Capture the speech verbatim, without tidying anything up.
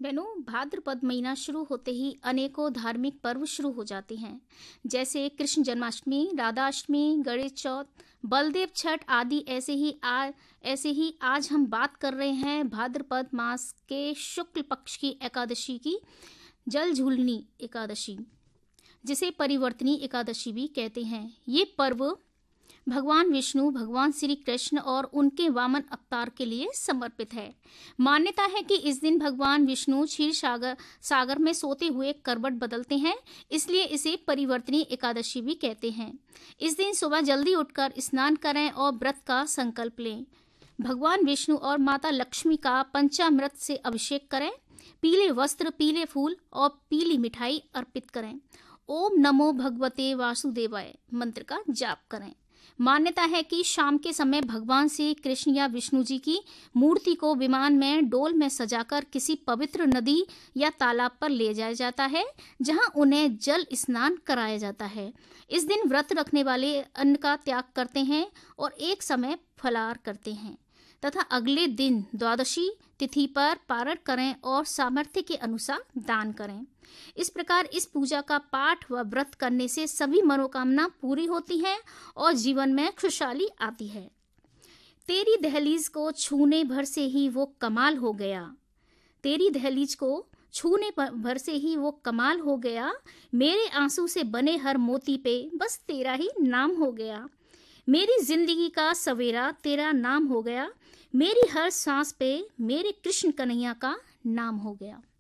बहनों, भाद्रपद महीना शुरू होते ही अनेकों धार्मिक पर्व शुरू हो जाते हैं, जैसे कृष्ण जन्माष्टमी, राधाष्टमी, गणेश चौथ, बलदेव छठ आदि। ऐसे ही आ ऐसे ही आज हम बात कर रहे हैं भाद्रपद मास के शुक्ल पक्ष की एकादशी की, जल झूलनी एकादशी, जिसे परिवर्तनी एकादशी भी कहते हैं। ये पर्व भगवान विष्णु, भगवान श्री कृष्ण और उनके वामन अवतार के लिए समर्पित है। मान्यता है कि इस दिन भगवान विष्णु क्षीर सागर सागर में सोते हुए करवट बदलते हैं, इसलिए इसे परिवर्तनी एकादशी भी कहते हैं। इस दिन सुबह जल्दी उठकर स्नान करें और व्रत का संकल्प लें। भगवान विष्णु और माता लक्ष्मी का पंचामृत से अभिषेक करें। पीले वस्त्र, पीले फूल और पीली मिठाई अर्पित करें। ओम नमो भगवते वासुदेवाय मंत्र का जाप करें। मान्यता है कि शाम के समय भगवान श्री कृष्ण या विष्णु जी की मूर्ति को विमान में डोल में सजाकर किसी पवित्र नदी या तालाब पर ले जाया जाता है, जहां उन्हें जल स्नान कराया जाता है। इस दिन व्रत रखने वाले अन्न का त्याग करते हैं और एक समय फलाहार करते हैं तथा अगले दिन द्वादशी तिथि पर पारण करें और सामर्थ्य के अनुसार दान करें। इस प्रकार इस पूजा का पाठ व व्रत करने से सभी मनोकामना पूरी होती हैं और जीवन में खुशहाली आती है। तेरी दहलीज को छूने भर से ही वो कमाल हो गया। तेरी दहलीज को छूने भर से ही वो कमाल हो गया। मेरे आंसू से बने हर मोती पे बस तेरा ही नाम हो गया। मेरी जिंदगी का सवेरा तेरा नाम हो गया। मेरी हर सांस पे मेरे कृष्ण कन्हैया का नाम हो गया।